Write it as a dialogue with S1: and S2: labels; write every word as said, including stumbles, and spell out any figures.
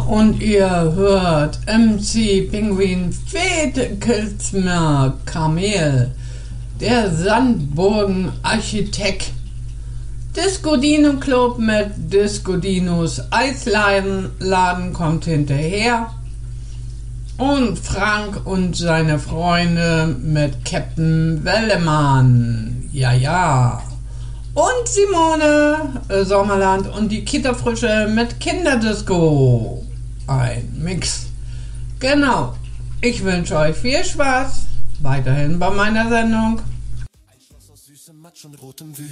S1: und ihr hört M C Pinguin Fedekelzmer Kamel, der Sandburgen Architekt. Disco Dino Club mit Disco Dinos Eisladen Laden kommt hinterher. Und Frank und seine Freunde mit Captain Wellemann. Ja, ja. Und Simone äh, Sommerland und die Kitterfrische mit Kinderdisco. Ein Mix. Genau. Ich wünsche euch viel Spaß weiterhin bei meiner Sendung.
S2: Ein Schloss aus süßem Matsch und rotem Wüsten.